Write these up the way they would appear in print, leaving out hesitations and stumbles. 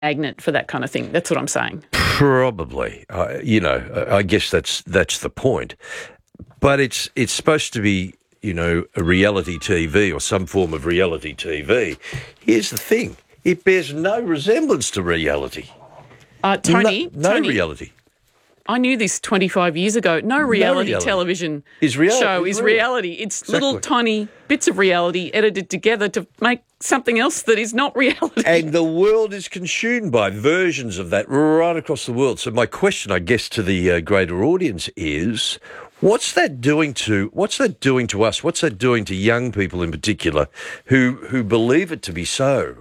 magnet for that kind of thing. That's what I'm saying. Probably. I guess that's the point. But it's supposed to be, a reality TV or some form of reality TV. Here's the thing. It bears no resemblance to reality. Tony, no reality. I knew this 25 years ago. No reality television show is reality. It's little tiny bits of reality edited together to make something else that is not reality. And the world is consumed by versions of that right across the world. So my question, I guess, to the greater audience is, what's that doing to us? What's that doing to young people in particular who believe it to be so?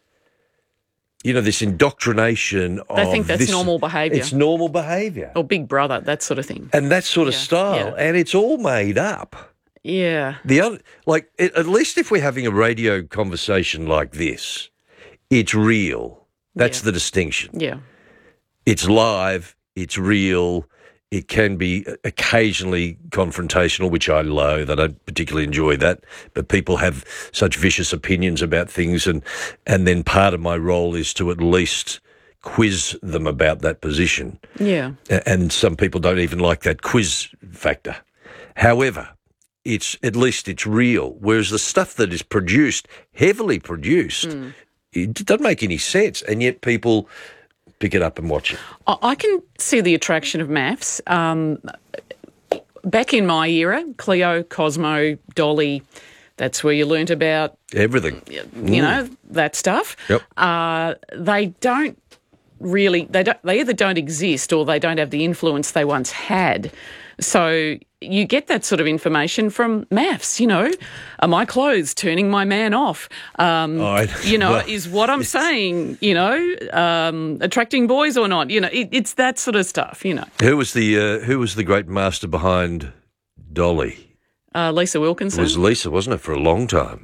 This indoctrination of... They think that's normal behaviour. It's normal behaviour. Or Big Brother, that sort of thing. And that sort of style. Yeah. And it's all made up. Yeah. At least if we're having a radio conversation like this, it's real. That's the distinction. Yeah. It's live, it's real. It can be occasionally confrontational, which I loathe. I don't particularly enjoy that. But people have such vicious opinions about things, and then part of my role is to at least quiz them about that position. Yeah. And some people don't even like that quiz factor. However, at least it's real. Whereas the stuff that is heavily produced, it doesn't make any sense, and yet people pick it up and watch it. I can see the attraction of maths. Back in my era, Cleo, Cosmo, Dolly, that's where you learnt about everything. That stuff. Yep. They either don't exist or they don't have the influence they once had. So you get that sort of information from maths, Are my clothes turning my man off? Is what I'm saying, attracting boys or not? It's that sort of stuff, Who was the great master behind Dolly? Lisa Wilkinson. It was Lisa, wasn't it, for a long time?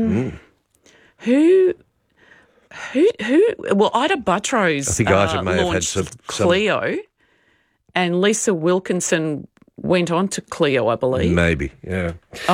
Who? Well, Ida Buttrose. I think Ida may have had some Cleo, and Lisa Wilkinson went on to Cleo, I believe. Maybe, yeah.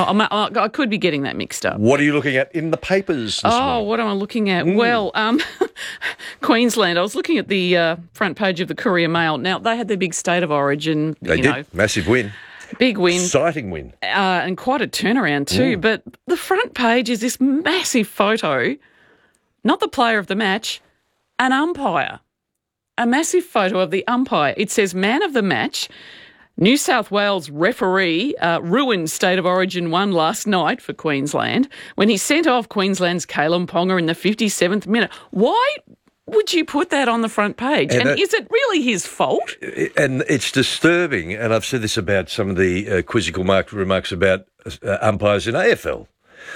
I could be getting that mixed up. What are you looking at in the papers this morning? What am I looking at? Well, Queensland. I was looking at the front page of the Courier Mail. Now, they had their big State of Origin. They did. Massive win. Big win. Exciting win. And quite a turnaround too. But the front page is this massive photo, not the player of the match, an umpire. A massive photo of the umpire. It says, man of the match, New South Wales referee ruined State of Origin 1 last night for Queensland when he sent off Queensland's Kalen Ponga in the 57th minute. Why would you put that on the front page? And is it really his fault? And it's disturbing, and I've said this about some of the quizzical remarks about umpires in AFL,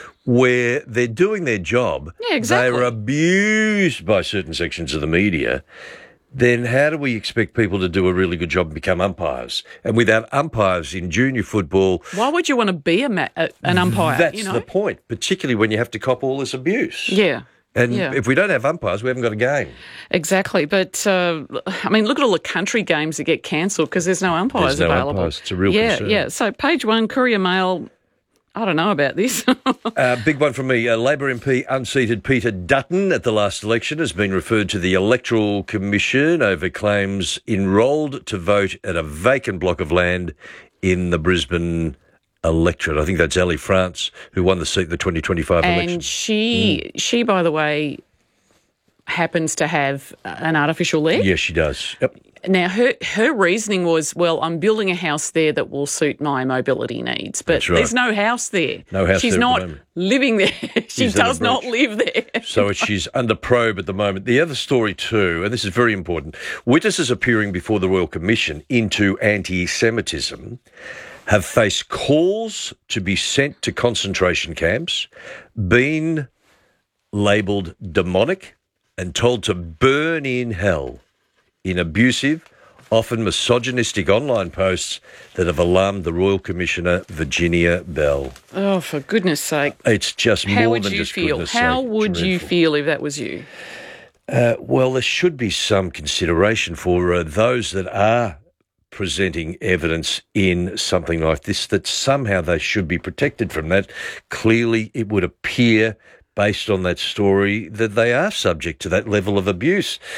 where they're doing their job. Yeah, exactly. They're abused by certain sections of the media. Then how do we expect people to do a really good job and become umpires? And without umpires in junior football... Why would you want to be an umpire? That's the point, particularly when you have to cop all this abuse. Yeah. And if we don't have umpires, we haven't got a game. Exactly. But, look at all the country games that get cancelled because there's no umpires available. Umpires. It's a real concern. Yeah. So page 1, Courier Mail... I don't know about this. Big one from me. Labor MP unseated Peter Dutton at the last election has been referred to the Electoral Commission over claims enrolled to vote at a vacant block of land in the Brisbane electorate. I think that's Ali France, who won the seat in the 2025 election. And she, by the way, happens to have an artificial leg. Yes, she does. Yep. Now, her reasoning was, well, I'm building a house there that will suit my mobility needs. But there's no house there. No house She's there not living there. She does not live there. So she's under probe at the moment. The other story too, and this is very important, witnesses appearing before the Royal Commission into anti-Semitism have faced calls to be sent to concentration camps, been labelled demonic and told to burn in hell in abusive, often misogynistic online posts that have alarmed the Royal Commissioner, Virginia Bell. Oh, for goodness sake. It's just more than just goodness sake. How would you feel if that was you? Well, there should be some consideration for those that are presenting evidence in something like this, that somehow they should be protected from that. Clearly, it would appear, based on that story, that they are subject to that level of abuse.